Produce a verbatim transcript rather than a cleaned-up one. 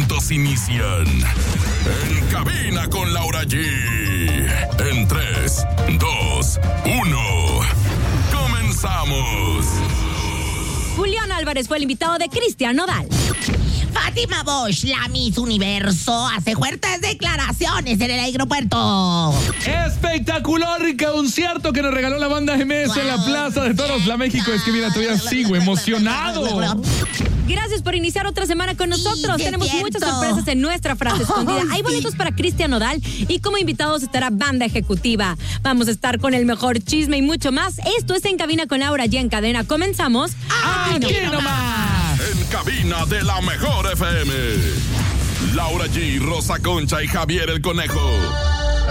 momentos inician. En cabina con Laura G. En tres, dos, uno. ¡Comenzamos! Julián Álvarez fue el invitado de Cristian Nodal. Fátima Bosch, la Miss Universo, hace fuertes declaraciones en el aeropuerto. Espectacular concierto que nos regaló la banda G M S wow. en la Plaza de Toros, la México. Es que mira, todavía sigo emocionado. Gracias por iniciar otra semana con nosotros. Sí, Tenemos cierto. muchas sorpresas en nuestra frase escondida. Oh, Hay boletos sí. para Cristian Nodal y como invitados estará Banda Ejecutiva. Vamos a estar con el mejor chisme y mucho más. Esto es En Cabina con Laura G en cadena. Comenzamos. ¡Aquí, Aquí nomás! nomás! En cabina de la mejor F M. Laura G, Rosa Concha y Javier el Conejo.